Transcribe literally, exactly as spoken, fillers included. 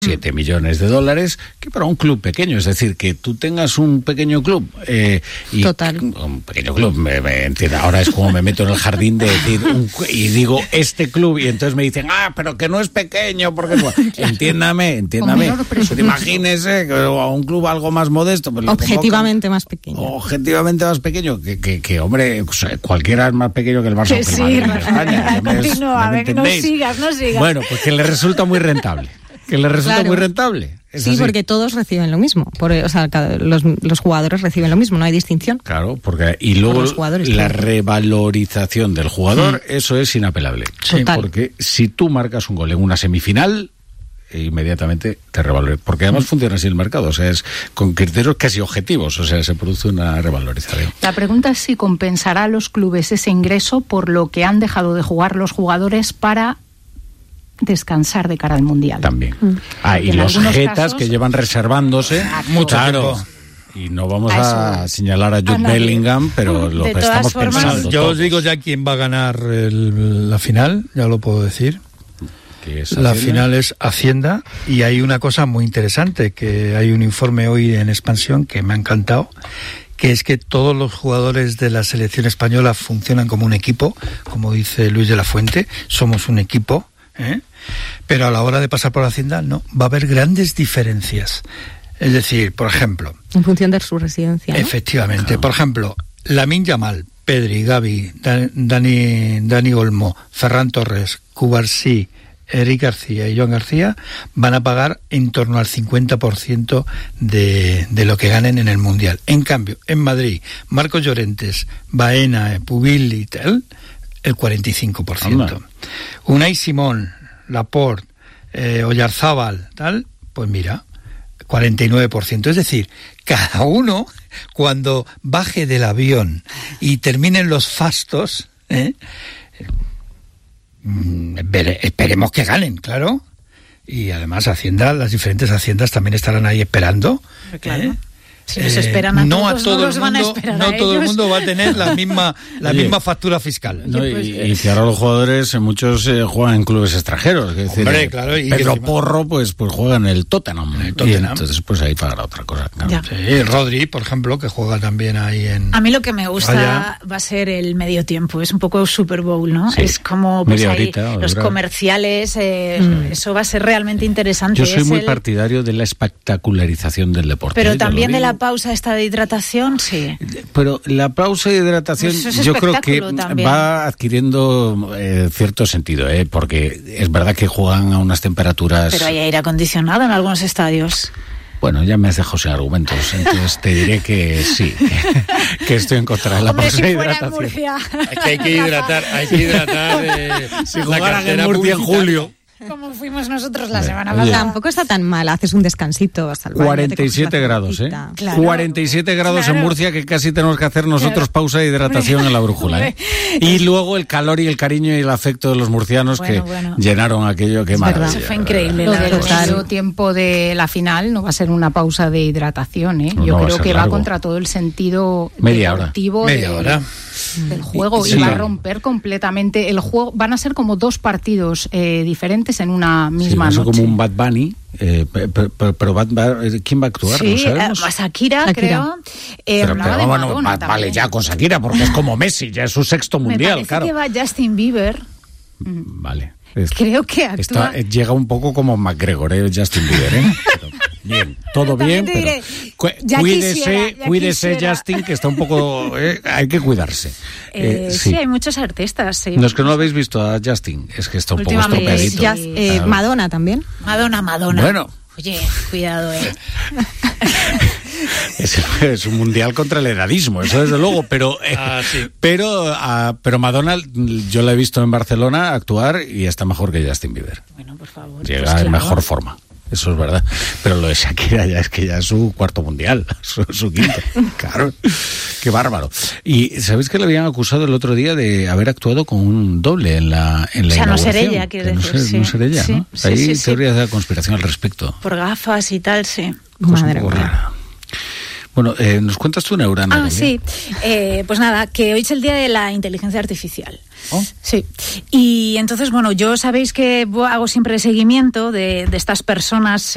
siete millones de dólares, que para un club pequeño, es decir, que tú tengas un pequeño club. Eh, y Total. Un pequeño club, me, me entiendo, ahora es como me meto en el jardín de decir, un, y digo, este club, y entonces me dicen, ah, pero que no es pequeño, porque claro. Entiéndame, entiéndame. Imagínese que a un club algo más modesto. Pues objetivamente más pequeño. Objetivamente más pequeño, que, que, que hombre, cualquiera es más pequeño que el Barça, que que sí, el Madrid, España. Continúa, ¿me no sigas, no sigas. Bueno, pues que le resulta muy rentable. Que le resulta claro. muy rentable. ¿Es sí, así? Porque todos reciben lo mismo. Por, o sea, cada, los, los jugadores reciben lo mismo, no hay distinción. Claro, porque y luego la revalorización del jugador, sí. Eso es inapelable. Sí. Porque si tú marcas un gol en una semifinal, e inmediatamente te revaloriza. Porque además mm. funciona así el mercado, o sea, es con criterios casi objetivos, o sea, se produce una revalorización. La pregunta es si compensará a los clubes ese ingreso por lo que han dejado de jugar los jugadores para descansar de cara al Mundial. También. Mm. Ah, y, y los jetas casos, que llevan reservándose mucho claro. tiempo. Y no vamos a, a señalar a Jude a Bellingham, pero lo que estamos formas, pensando. Yo os digo ya quién va a ganar el, la final, ya lo puedo decir. La final es Hacienda, y hay una cosa muy interesante, que hay un informe hoy en Expansión que me ha encantado, que es que todos los jugadores de la selección española funcionan como un equipo, como dice Luis de la Fuente, somos un equipo, ¿eh? Pero a la hora de pasar por Hacienda no, va a haber grandes diferencias. Es decir, por ejemplo... En función de su residencia, ¿no? Efectivamente. Claro. Por ejemplo, Lamine Yamal, Pedri, Gavi, Dani, Dani Olmo, Ferran Torres, Cubarsí, Eric García y Joan García van a pagar en torno al cincuenta por ciento de, de lo que ganen en el Mundial. En cambio, en Madrid, Marcos Llorentes, Baena, Pubil y tal, el cuarenta y cinco por ciento. Anda. Unai Simón, Laporte, eh, Oyarzábal, tal, pues mira, cuarenta y nueve por ciento. Es decir, cada uno, cuando baje del avión y terminen los fastos, ¿eh? esperemos que ganen, claro. Y además Hacienda, las diferentes haciendas también estarán ahí esperando. Claro. ¿eh? Si los esperan a no todos, a todo no los el van a mundo, esperar no a todo ellos. el mundo va a tener la misma la Oye, misma factura fiscal. No, y, y que ahora los jugadores, muchos eh, juegan en clubes extranjeros. Es decir, Hombre, claro, y Pedro encima... Porro pues pues juega en el Tottenham. El Tottenham. Y entonces pues ahí pagará otra cosa. Claro. Sí, Rodri, por ejemplo, que juega también ahí en... A mí lo que me gusta Vaya. va a ser el medio tiempo. Es un poco Super Bowl, ¿no? Sí. Es como pues, Media ahí, horita, los hora. comerciales. Eh, mm. Eso va a ser realmente interesante. Yo soy es muy el... partidario de la espectacularización del deporte. Pero ¿eh? también de la pausa esta de hidratación, sí. Pero la pausa de hidratación pues es yo creo que también. va adquiriendo eh, cierto sentido, ¿eh? Porque es verdad que juegan a unas temperaturas... Pero hay aire acondicionado en algunos estadios. Bueno, ya me has dejado sin argumentos, entonces te diré que sí, que, que estoy en contra de la Hombre, pausa si de fuera en hidratación. Murcia. Es que hay que hidratar, hay que hidratar eh, si la jugaran en cartera Murcia en julio. Como fuimos nosotros la semana Oye. pasada. Tampoco está tan mal, haces un descansito hasta el baño, cuarenta y siete grados, ¿eh? Claro. cuarenta y siete grados Claro. en Murcia, que casi tenemos que hacer nosotros Claro. pausa de hidratación en la brújula, ¿eh? Y luego el calor y el cariño y el afecto de los murcianos Bueno, que bueno. llenaron aquello, qué Es maravilla. verdad. Eso fue increíble. Lo la del verdad. medio tiempo de la final no va a ser una pausa de hidratación, ¿eh? No, Yo no, va a creo ser que largo. va contra todo el sentido Media hora. deportivo Media de- hora. del juego Sí. y va a romper completamente el juego. Van a ser como dos partidos eh, diferentes en una Sí, misma eso noche. como un Bad Bunny, eh, pero, pero, pero Bad Bunny, ¿quién va a actuar? Sí, ¿No sabemos? eh, Shakira, Shakira. creo. Eh, Pero, hablaba pero de bueno, Madonna va- también. vale ya con Shakira, porque es como Messi, ya es su sexto Me mundial, parece claro. que va Justin Bieber. Vale. Es- Creo que actúa... está- eh, llega un poco como McGregor, ¿eh? Justin Bieber, ¿eh? Pero bien, todo Pero también bien, te pero diré, cu- ya cuídese, quisiera, ya cuídese quisiera. Justin, que está un poco, eh, hay que cuidarse. Eh, Eh, sí. hay muchos artistas, sí. No es que no lo habéis visto a Justin, es que está un poco Últimamente, estropeadito. Jazz, Sí, eh, claro. Madonna también. Madonna, Madonna. Bueno. Oye, cuidado, eh. Es, es un mundial contra el edadismo, eso desde luego, pero eh, Ah, sí. pero ah, pero Madonna yo la he visto en Barcelona actuar y está mejor que Justin Bieber. Bueno, por favor. Llega pues en claro. mejor forma. Eso es verdad. Pero lo de Shakira ya es que ya es su cuarto mundial, su, su quinto. Claro. Qué bárbaro. Y ¿sabéis que le habían acusado el otro día de haber actuado con un doble en la en la O sea, no ser inauguración? ella, quiero Que no decir, ser, sí. no ser ella, Sí, ¿no? sí, Hay sí, sí. teorías de la conspiración al respecto. Por gafas y tal, sí. Cosa Madre un poco mía. rara. Bueno, eh, ¿nos cuentas tú, Neurana? Ah, también? sí. Eh, pues nada, que hoy es el día de la inteligencia artificial. Oh. Sí. Y entonces, bueno, yo sabéis que hago siempre seguimiento de, de estas personas